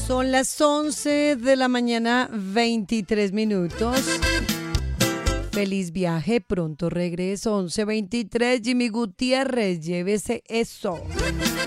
Son las 11 de la mañana, 23 minutos. Feliz viaje, pronto regreso, 11:23. Jimmy Gutiérrez, llévese eso.